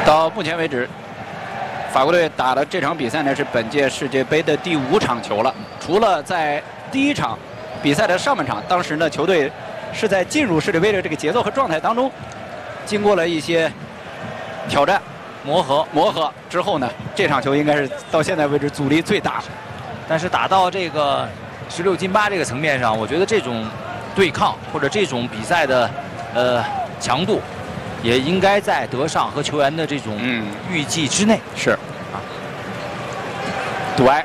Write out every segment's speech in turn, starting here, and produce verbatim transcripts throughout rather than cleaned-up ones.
到目前为止，法国队打的这场比赛呢是本届世界杯的第五场球了。除了在第一场比赛的上半场，当时呢球队是在进入世界杯的这个节奏和状态当中，经过了一些挑战、磨合、磨合之后呢，这场球应该是到现在为止阻力最大的。 但是打到这个十六进八这个层面上，我觉得这种对抗或者这种比赛的呃强度，也应该在德尚和球员的这种预计之内。 嗯、是啊，杜埃，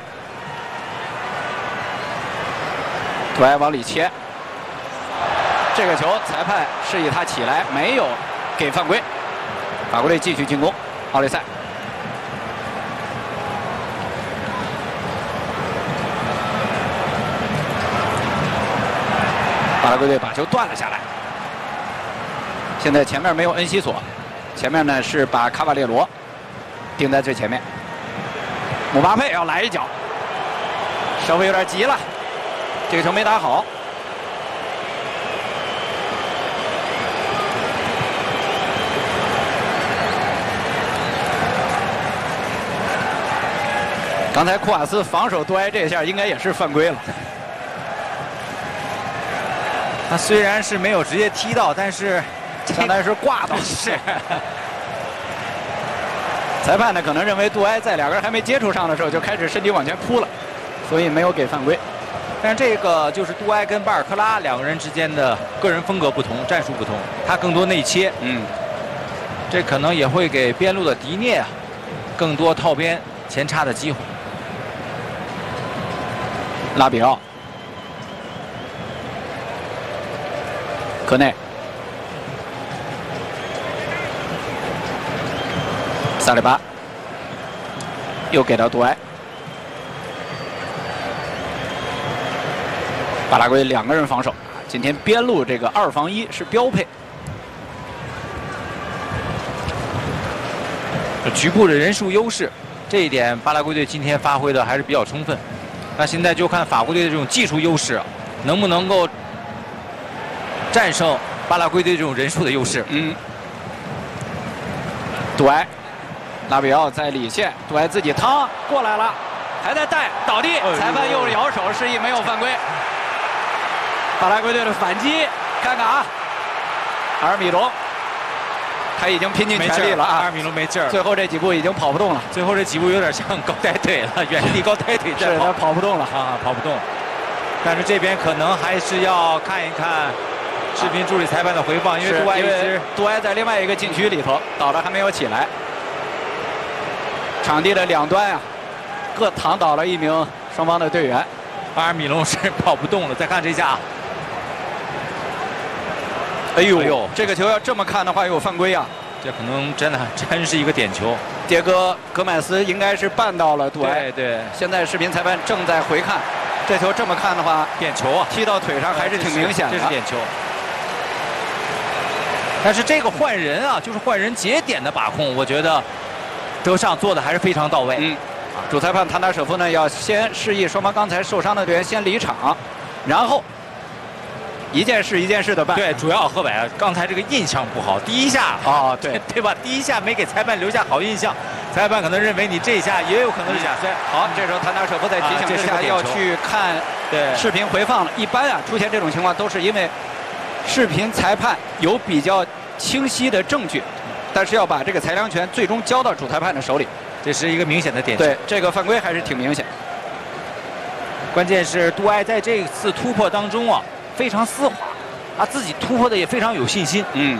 杜埃往里切，这个球裁判示意他起来，没有给犯规。法国队继续进攻，奥利塞。巴拉圭队把球断了下来。现在前面没有恩西索，前面呢是把卡瓦列罗盯在最前面。姆巴佩要来一脚，稍微有点急了，这个球没打好。刚才库瓦斯防守杜埃这一下应该也是犯规了。 他虽然是没有直接踢到，但是相当于是挂到。是。裁判呢可能认为杜埃在两个人还没接触上的时候就开始身体往前扑了，所以没有给犯规。 但是这个就是杜埃跟巴尔克拉两个人之间的个人风格不同，战术不同，他更多内切。嗯。这可能也会给边路的迪涅啊更多套边前插的机会。 拉比奥。科内，萨利巴又给到杜埃，巴拉圭两个人防守，今天边路这个二防一是标配。 局部的人数优势，这一点巴拉圭队今天发挥的还是比较充分。那现在就看法国队的这种技术优势能不能够战胜巴拉圭队这种人数的优势。 嗯，杜埃，拉比奥在里线，杜埃自己趟过来了，还在带倒地，裁判又摇手示意没有犯规。巴拉圭队的反击，看看啊，阿尔米隆，他已经拼尽全力了啊， 阿尔米隆没劲儿， 最后这几步已经跑不动了， 最后这几步有点像高抬腿了，原地高抬腿是他跑不动了啊，跑不动。但是这边可能还是要看一看视频助理裁判的回放，因为杜埃一直杜埃在另外一个禁区里头倒着还没有起来。场地的两端啊，各躺倒了一名双方的队员。 阿尔米隆是跑不动了，再看这下， 哎呦哎呦，这个球要这么看的话有犯规啊！ 这可能真的真是一个点球。 迭戈戈麦斯应该是绊到了杜埃。 对对。 现在视频裁判正在回看，这球这么看的话， 点球啊， 踢到腿上还是挺明显的。 这是点球。但是这个换人啊，就是换人节点的把控，我觉得德尚做的还是非常到位。 嗯，主裁判谭达舍夫呢要先示意双方刚才受伤的队员先离场，然后一件事一件事的办。 对，主要河北刚才这个印象不好，第一下哦，对对吧？第一下没给裁判留下好印象，裁判可能认为你这一下也有可能是假摔。 好，这时候谭达舍夫在提醒之下要去看视频回放了。一般啊，出现这种情况都是因为视频裁判有比较清晰的证据，但是要把这个裁量权最终交到主裁判的手里， 这是一个明显的点球。 对，这个犯规还是挺明显。 关键是杜埃在这次突破当中啊，非常丝滑，他自己突破的也非常有信心。 嗯，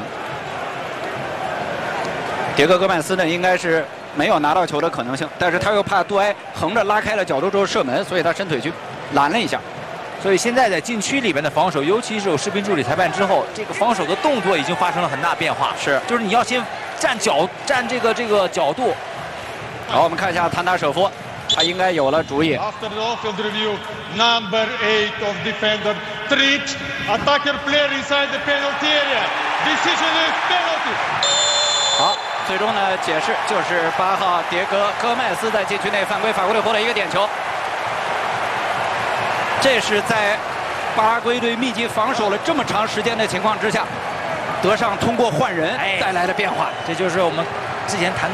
迭戈戈麦斯呢，应该是没有拿到球的可能性，但是他又怕杜埃横着拉开了角度之后射门，所以他伸腿去拦了一下。 所以现在在禁区里面的防守，尤其是有视频助理裁判之后，这个防守的动作已经发生了很大变化。 是， 就是你要先站角，站这个这个角度。 好，我们看一下谭达舍夫，他应该有了主意。 After the off-field review, number eight of defender Tric, attacker player inside the penalty area. Decision is penalty. 好，最终呢解释就是八号迭戈戈麦斯在禁区内犯规，法国队获得一个点球。这是在巴拉圭队密集防守了这么长时间的情况之下，德尚通过换人带来的变化。 这就是我们之前谈。